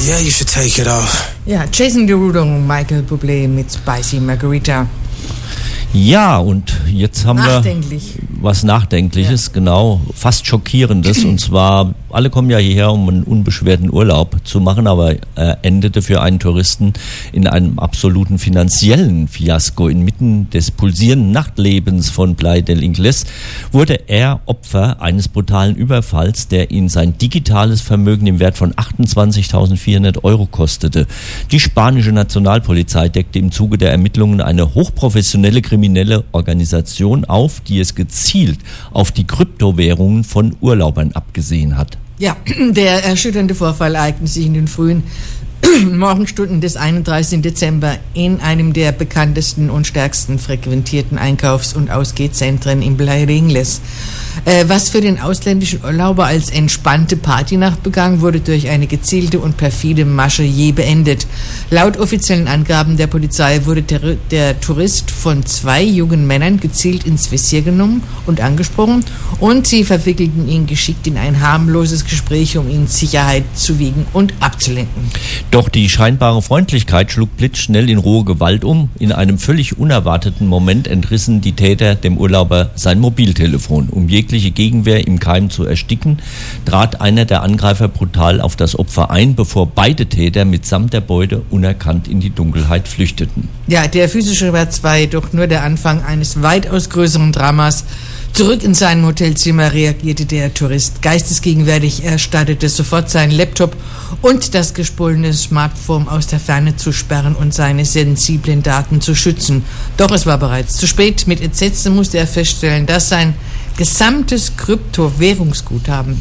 Yeah, you should take it off. Ja, Jason Derulo und Michael Bublé mit Spicy Margarita. Ja, und jetzt haben wir was Nachdenkliches, ja. Genau, fast Schockierendes. Und zwar, alle kommen ja hierher, um einen unbeschwerten Urlaub zu machen, aber endete für einen Touristen in einem absoluten finanziellen Fiasko. Inmitten des pulsierenden Nachtlebens von Playa del Ingles wurde er Opfer eines brutalen Überfalls, der ihn sein digitales Vermögen im Wert von 28.400 € kostete. Die spanische Nationalpolizei deckte im Zuge der Ermittlungen eine hochprofessionelle kriminelle Organisation auf, die es gezielt auf die Kryptowährungen von Urlaubern abgesehen hat. Ja, der erschütternde Vorfall ereignete sich in den frühen Morgenstunden des 31. Dezember in einem der bekanntesten und stärksten frequentierten Einkaufs- und Ausgehzentren in Playa del Ingles. Was für den ausländischen Urlauber als entspannte Partynacht begann, wurde durch eine gezielte und perfide Masche je beendet. Laut offiziellen Angaben der Polizei wurde der Tourist von 2 jungen Männern gezielt ins Visier genommen und angesprochen und sie verwickelten ihn geschickt in ein harmloses Gespräch, um ihn Sicherheit zu wiegen und abzulenken. Doch die scheinbare Freundlichkeit schlug blitzschnell in rohe Gewalt um. In einem völlig unerwarteten Moment entrissen die Täter dem Urlauber sein Mobiltelefon. Um jegliche Gegenwehr im Keim zu ersticken, trat einer der Angreifer brutal auf das Opfer ein, bevor beide Täter mitsamt der Beute unerkannt in die Dunkelheit flüchteten. Ja, der physische Schmerz war jedoch nur der Anfang eines weitaus größeren Dramas. Zurück in sein Hotelzimmer reagierte der Tourist geistesgegenwärtig. Er startete sofort seinen Laptop und das gestohlene Smartphone aus der Ferne zu sperren und seine sensiblen Daten zu schützen. Doch es war bereits zu spät. Mit Entsetzen musste er feststellen, dass sein gesamtes Kryptowährungsguthaben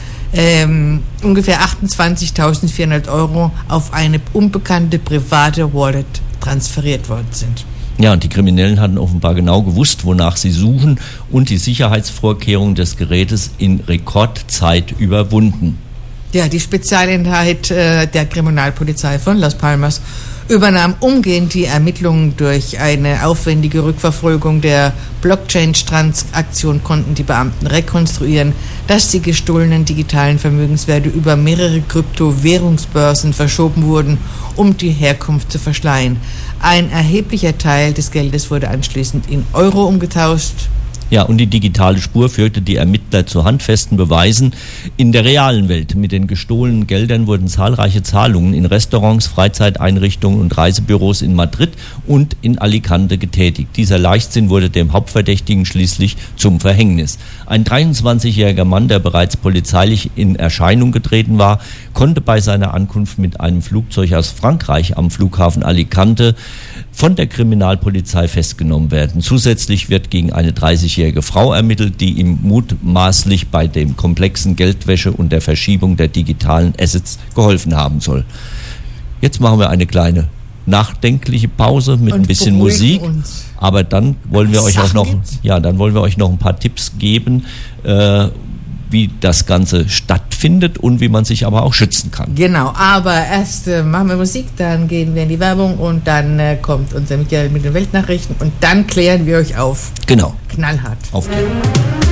ungefähr 28.400 € auf eine unbekannte private Wallet transferiert worden sind. Ja, und die Kriminellen hatten offenbar genau gewusst, wonach sie suchen und die Sicherheitsvorkehrungen des Gerätes in Rekordzeit überwunden. Ja, die Spezialeinheit der Kriminalpolizei von Las Palmas übernahm umgehend die Ermittlungen. Durch eine aufwendige Rückverfolgung der Blockchain-Transaktion konnten die Beamten rekonstruieren, dass die gestohlenen digitalen Vermögenswerte über mehrere Kryptowährungsbörsen verschoben wurden, um die Herkunft zu verschleiern. Ein erheblicher Teil des Geldes wurde anschließend in Euro umgetauscht. Ja, und die digitale Spur führte die Ermittler zu handfesten Beweisen in der realen Welt. Mit den gestohlenen Geldern wurden zahlreiche Zahlungen in Restaurants, Freizeiteinrichtungen und Reisebüros in Madrid und in Alicante getätigt. Dieser Leichtsinn wurde dem Hauptverdächtigen schließlich zum Verhängnis. Ein 23-jähriger Mann, der bereits polizeilich in Erscheinung getreten war, konnte bei seiner Ankunft mit einem Flugzeug aus Frankreich am Flughafen Alicante von der Kriminalpolizei festgenommen werden. Zusätzlich wird gegen eine 30-jährige Frau ermittelt, die ihm mutmaßlich bei dem komplexen Geldwäsche und der Verschiebung der digitalen Assets geholfen haben soll. Jetzt machen wir eine kleine nachdenkliche Pause mit ein bisschen Musik, aber dann wollen wir euch auch noch, ein paar Tipps geben, wie das Ganze stattfindet und wie man sich aber auch schützen kann. Genau, aber erst machen wir Musik, dann gehen wir in die Werbung und dann kommt unser Michael mit den Weltnachrichten und dann klären wir euch auf. Genau. Knallhart. Aufklären.